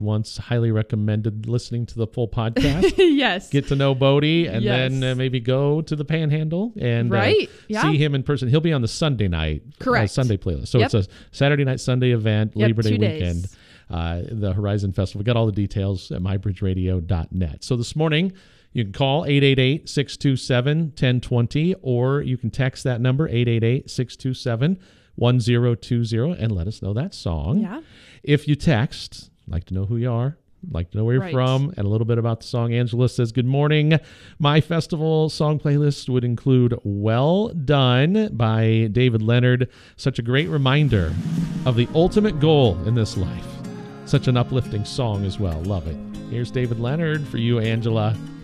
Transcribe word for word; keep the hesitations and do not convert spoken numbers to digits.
once highly recommended listening to the full podcast. Yes. Get to know Bodie, and Yes. then uh, maybe go to the Panhandle and Right. uh, Yeah. see him in person. He'll be on the Sunday night. Correct. Uh, Sunday playlist. So Yep. it's a Saturday night, Sunday event, Yep, Labor Day two weekend. days. Uh, the Horizon Festival. We got all the details at my bridge radio dot net. So this morning, you can call eight eight eight, six two seven, one zero two zero, or you can text that number, eight eight eight, six two seven, one zero two zero, and let us know that song. Yeah. If you text, like to know who you are, like to know where you're Right. from, and a little bit about the song. Angela says, good morning. My festival song playlist would include Well Done by David Leonard. Such a great reminder of the ultimate goal in this life. Such an uplifting song as well. Love it. Here's David Leonard for you, Angela.